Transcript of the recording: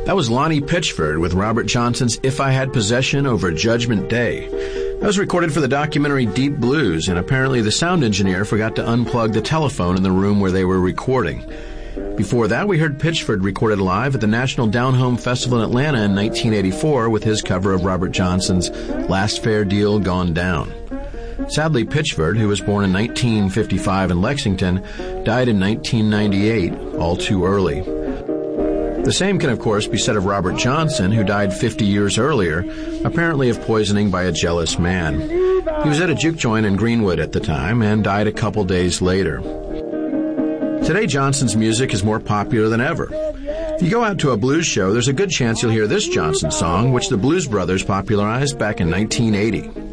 That was Lonnie Pitchford with Robert Johnson's If I Had Possession over Judgment Day. That was recorded for the documentary Deep Blues, and apparently the sound engineer forgot to unplug the telephone in the room where they were recording. Before that, we heard Pitchford recorded live at the National Down Home Festival in Atlanta in 1984 with his cover of Robert Johnson's Last Fair Deal Gone Down. Sadly, Pitchford, who was born in 1955 in Lexington, died in 1998, all too early. The same can, of course, be said of Robert Johnson, who died 50 years earlier, apparently of poisoning by a jealous man. He was at a juke joint in Greenwood at the time and died a couple days later. Today, Johnson's music is more popular than ever. If you go out to a blues show, there's a good chance you'll hear this Johnson song, which the Blues Brothers popularized back in 1980.